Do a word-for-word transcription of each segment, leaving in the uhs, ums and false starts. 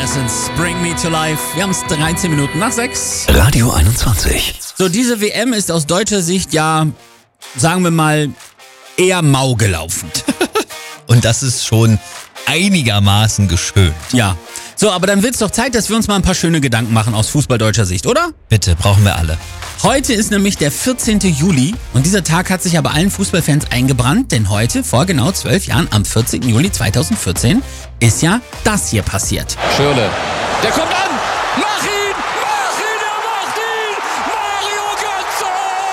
Evanescence, Bring Me to Life. Wir haben es dreizehn Minuten nach sechs. Radio einundzwanzig. So, diese W M ist aus deutscher Sicht ja, sagen wir mal, eher mau gelaufen. Und das ist schon einigermaßen geschönt. Ja. So, aber dann wird's doch Zeit, dass wir uns mal ein paar schöne Gedanken machen aus fußballdeutscher Sicht, oder? Bitte, brauchen wir alle. Heute ist nämlich der vierzehnten Juli und dieser Tag hat sich aber allen Fußballfans eingebrannt, denn heute, vor genau zwölf Jahren, am vierzehnten Juli zweitausendvierzehn, ist ja das hier passiert. Schürrle, der kommt an! Mach ihn! Mach ihn! Er macht ihn! Mario Götze!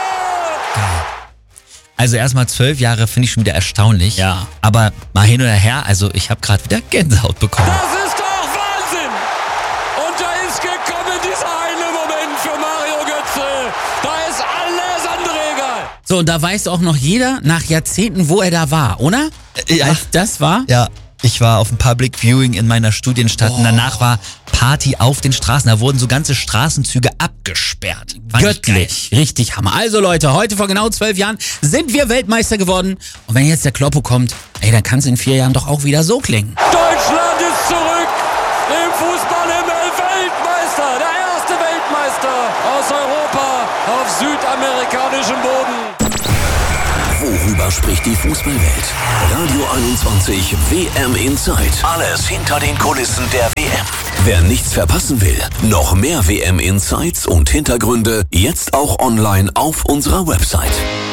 Also erstmal zwölf Jahre finde ich schon wieder erstaunlich. Ja. Aber mal hin oder her, also ich habe gerade wieder Gänsehaut bekommen. Das ist doch Wahnsinn! Und da ist gekommen dieser eine Moment für Mario Götze. Da ist alles andere egal. So, und da weiß auch noch jeder nach Jahrzehnten, wo er da war, oder? Ja. Als das war? Ja, ich war auf dem Public Viewing in meiner Studienstadt und danach war Party auf den Straßen. Da wurden so ganze Straßenzüge abgesperrt. Fand ich Göttlich. Richtig Hammer. Also Leute, heute vor genau zwölf Jahren sind wir Weltmeister geworden. Und wenn jetzt der Kloppo kommt, ey, dann kann es in vier Jahren doch auch wieder so klingen. Deutschland ist zurück im Fußballhimmel. Weltmeister, der erste Weltmeister aus Europa auf südamerikanischem Boden. Worüber spricht die Fußballwelt? Radio einundzwanzig W M Inside. Alles hinter den Kulissen der W M. Wer nichts verpassen will, noch mehr W M Insights und Hintergründe jetzt auch online auf unserer Website.